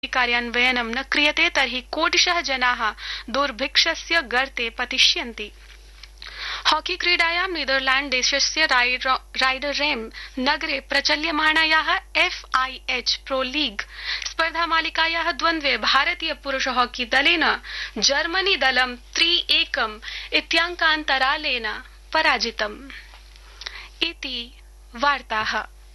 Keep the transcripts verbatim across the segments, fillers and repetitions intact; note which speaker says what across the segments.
Speaker 1: कार्यान्वयनं न क्रियते तर्हि कोटिशः जनाः दुर्भिक्षस्य गर्ते पतिष्यन्ति। हॉकी क्रीडायां नीदरलैंड देशस्य राइडरेम नगरे प्रचल्यमाणायाः F I H pro league स्पर्धामालिकायाः द्वन्द्वे भारतीय पुरुष हॉकी दलेन जर्मनी दलं त्रि एकम् इत्याङ्कान्तरालेन पराजितम्। इति वार्ताः।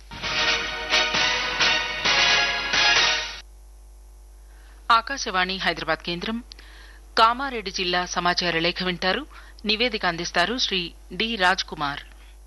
Speaker 2: ఆకాశవాణి హైదరాబాద్ కేంద్రం కామారెడ్డి జిల్లా సమాచార లేఖ వింటారు. నివేదిక అందిస్తారు శ్రీ డి రాజ్ కుమార్.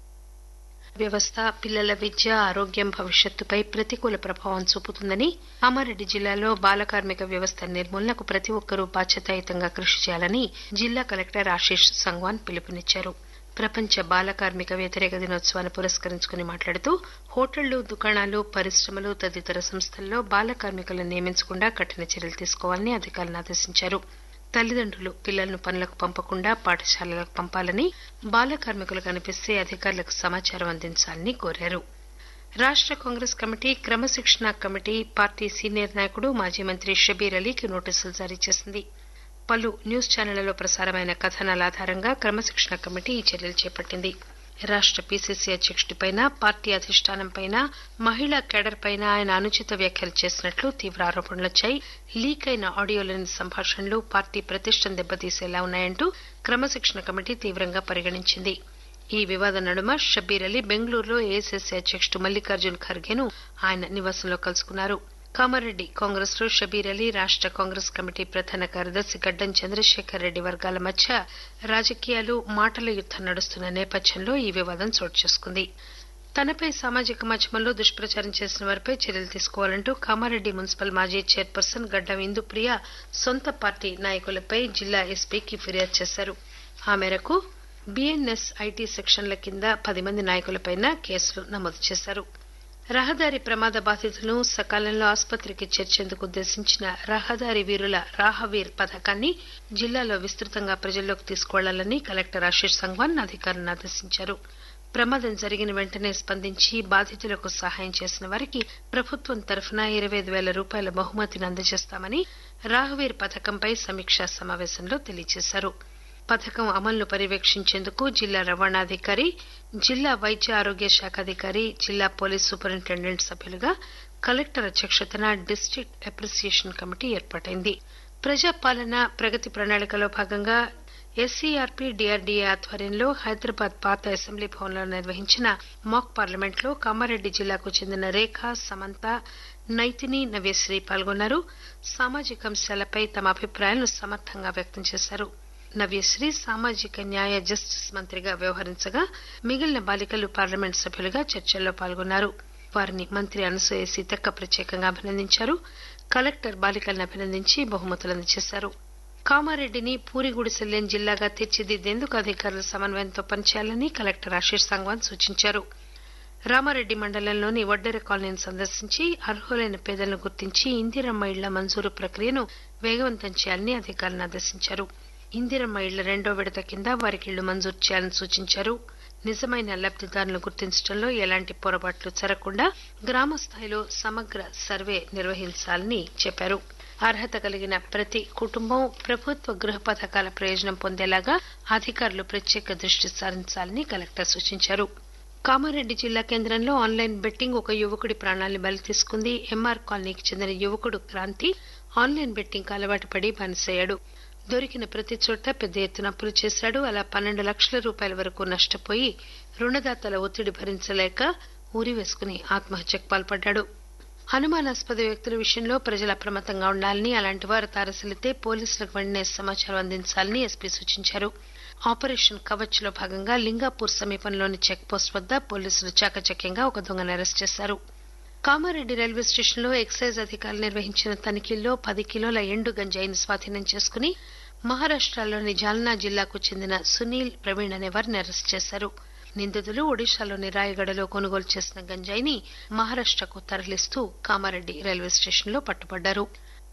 Speaker 3: వ్యవస్థ పిల్లల విద్య ఆరోగ్యం భవిష్యత్తుపై ప్రతికూల ప్రభావం చూపుతుందని కామారెడ్డి జిల్లాలో బాల కార్మిక వ్యవస్థ నిర్మూలనకు ప్రతి ఒక్కరూ బాధ్యతాయుతంగా కృషి చేయాలని జిల్లా కలెక్టర్ ఆశీష్ సంగ్వాన్ పిలుపునిచ్చారు. ప్రపంచ బాల కార్మిక వ్యతిరేక దినోత్సవాన్ని పురస్కరించుకుని మాట్లాడుతూ హోటళ్లు, దుకాణాలు, పరిశ్రమలు తదితర సంస్థల్లో బాల కార్మికులను నియమించకుండా కఠిన చర్యలు తీసుకోవాలని అధికారులను ఆదేశించారు. తల్లిదండ్రులు పిల్లలను పనులకు పంపకుండా పాఠశాలలకు పంపాలని, బాల కార్మికులు కనిపిస్తే అధికారులకు సమాచారం అందించాలని కోరారు. రాష్ట కాంగ్రెస్ కమిటీ క్రమశిక్షణ కమిటీ పార్టీ సీనియర్ నాయకుడు మాజీ మంత్రి షబీర్ అలీకి నోటీసులు జారీ చేసింది. పలు న్యూస్ ఛానళ్లలో ప్రసారమైన కథనాల ఆధారంగా క్రమశిక్షణ కమిటీ ఈ చర్యలు చేపట్టింది. రాష్ట పీసీసీ అధ్యక్షుడిపైన, పార్టీ అధిష్టానంపైన, మహిళా కేడర్పైన ఆయన అనుచిత వ్యాఖ్యలు చేసినట్లు తీవ్ర ఆరోపణలొచ్చాయి. లీక్ అయిన ఆడియోలోని సంభాషణలు పార్టీ ప్రతిష్టను దెబ్బతీసేలా ఉన్నాయంటూ క్రమశిక్షణ కమిటీ తీవ్రంగా పరిగణించింది. ఈ వివాదం నడుమ షబీర్ అలీ బెంగళూరులో ఏఐసీసీ అధ్యక్షుడు మల్లికార్జున్ ఖర్గేను ఆయన నివాసంలో కలుసుకున్నారు. కామారెడ్డి కాంగ్రెస్ లో షబీర్ అలీ, రాష్ట కాంగ్రెస్ కమిటీ ప్రధాన కార్యదర్శి గడ్డం చంద్రశేఖర్ రెడ్డి వర్గాల మధ్య రాజకీయాలు, మాటల యుద్దం నడుస్తున్న నేపథ్యంలో ఈ వివాదం చోటు చేసుకుంది. తనపై సామాజిక మాధ్యమంలో దుష్ప్రచారం చేసిన వారిపై చర్యలు తీసుకోవాలంటూ కామారెడ్డి మున్సిపల్ మాజీ చైర్పర్సన్ గడ్డం ఇందుప్రియ సొంత పార్టీ నాయకులపై జిల్లా ఎస్పీకి ఫిర్యాదు చేశారు. ఆ మేరకు బీఎన్ఎస్ ఐటీ సెక్షన్ల కింద పది మంది నాయకులపై కేసులు నమోదు చేశారు. రహదారి ప్రమాద బాధితులను సకాలంలో ఆసుపత్రికి చేర్చేందుకు ఉద్దేశించిన రహదారి వీరుల రాహవీర్ పథకాన్ని జిల్లాలో విస్తృతంగా ప్రజల్లోకి తీసుకువెళ్లాలని కలెక్టర్ ఆశీష్ సంగ్వాన్ అధికారులను ఆదేశించారు. ప్రమాదం జరిగిన వెంటనే స్పందించి బాధితులకు సహాయం చేసిన వారికి ప్రభుత్వం తరఫున ఇరవై ఐదు వేల రూపాయల బహుమతిని అందజేస్తామని రాహవీర్ పథకంపై సమీక్షా సమావేశంలో తెలియజేశారు. పథకం అమలును పర్యవేక్షించేందుకు జిల్లా రవాణాధికారి, జిల్లా వైద్య ఆరోగ్య శాఖ అధికారి, జిల్లా పోలీస్ సూపరింటెండెంట్ సభ్యులుగా కలెక్టర్ అధ్యక్షతన డిస్టిక్ట్ అప్రిసియేషన్ కమిటీ ఏర్పాటైంది. ప్రజాపాలన ప్రగతి ప్రణాళికలో భాగంగా ఎస్సీఆర్పీ డీఆర్డీఏ ఆధ్వర్యంలో హైదరాబాద్ పాత అసెంబ్లీ భవన్లో నిర్వహించిన మాక్ పార్లమెంట్ లో కామారెడ్డి జిల్లాకు చెందిన రేఖ, సమంత, నైతిని, నవ్యశ్రీ పాల్గొన్నారు. సామాజిక అంశాలపై తమ అభిప్రాయాలను సమర్థంగా వ్యక్తం చేశారు. నవ్యశ్రీ సామాజిక న్యాయ జస్టిస్ మంత్రిగా వ్యవహరించగా మిగిలిన బాలికలు పార్లమెంట్ సభ్యులుగా చర్చల్లో పాల్గొన్నారు. వారిని మంత్రి అనసూయ సీతక్క ప్రత్యేకంగా అభినందించారు. కలెక్టర్ బాలికలను అభినందించి బహుమతులు అందజేశారు. కామారెడ్డిని పూరి గుడిసెలేని జిల్లాగా తీర్చిదిద్దేందుకు అధికారుల సమన్వయంతో పనిచేయాలని కలెక్టర్ ఆశీష్ సంగ్వాన్ సూచించారు. రామారెడ్డి మండలంలోని వడ్డెర కాలనీని సందర్శించి అర్హులైన పేదలను గుర్తించి ఇందిరమ్మ ఇళ్ల మంజూరు ప్రక్రియను వేగవంతం చేయాలని అధికారులను ఆదేశించారు. ఇందిరమ్మ ఇళ్ల రెండో విడత కింద వారికి ఇళ్లు మంజూరు చేయాలని సూచించారు. నిజమైన లబ్దిదారులను గుర్తించడంలో ఎలాంటి పొరపాట్లు జరగకుండా గ్రామ స్థాయిలో సమగ్ర సర్వే నిర్వహించాలని చెప్పారు. అర్హత కలిగిన ప్రతి కుటుంబం ప్రభుత్వ గృహ పథకాల ప్రయోజనం పొందేలాగా అధికారులు ప్రత్యేక దృష్టి సారించాలని కలెక్టర్ సూచించారు. కామారెడ్డి జిల్లా కేంద్రంలో ఆన్లైన్ బెట్టింగ్ ఒక యువకుడి ప్రాణాలను బలి తీసుకుంది. ఎంఆర్ కాలనీకి చెందిన యువకుడు క్రాంతి ఆన్లైన్ బెట్టింగ్ అలవాటు పడి బానిసయ్యాడు. దొరికిన ప్రతి చోట పెద్ద ఎత్తున అప్పులు చేశాడు. అలా పన్నెండు లక్షల రూపాయల వరకు నష్టపోయి రుణదాతల ఒత్తిడి భరించలేక ఊరి వేసుకుని ఆత్మహత్యకు పాల్పడ్డాడు. అనుమానాస్పద వ్యక్తుల విషయంలో ప్రజలు అప్రమత్తంగా ఉండాలని, అలాంటి వారు తారసలితే పోలీసులకు వెంటనే సమాచారం అందించాలని ఎస్పీ సూచించారు. ఆపరేషన్ కవచ్ లో భాగంగా లింగాపూర్ సమీపంలోని చెక్ పోస్ట్ వద్ద పోలీసులు చాకచక్యంగా ఒక దొంగను అరెస్ట్ చేశారు. కామారెడ్డి రైల్వే స్టేషన్లో ఎక్సైజ్ అధికారులు నిర్వహించిన తనిఖీల్లో పది కిలోల ఎండు గంజాయిని స్వాధీనం చేసుకుని మహారాష్టలోని జాల్నా జిల్లాకు చెందిన సునీల్, ప్రవీణ్ అనే వారిని అరెస్ట్ చేశారు. నిందితులు ఒడిశాలోని రాయగడలో కొనుగోలు చేసిన గంజాయిని మహారాష్టకు తరలిస్తూ కామారెడ్డి రైల్వే స్టేషన్లో పట్టుబడ్డారు.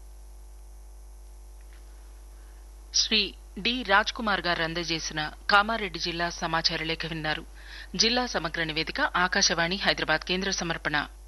Speaker 2: శ్రీ డి రాజ్ కుమార్ గారు అందజేసిన కామారెడ్డి జిల్లా సమాచార లేఖ విన్నారు. జిల్లా సమగ్ర నివేదిక ఆకాశవాణి హైదరాబాద్ కేంద్ర సమర్పణ.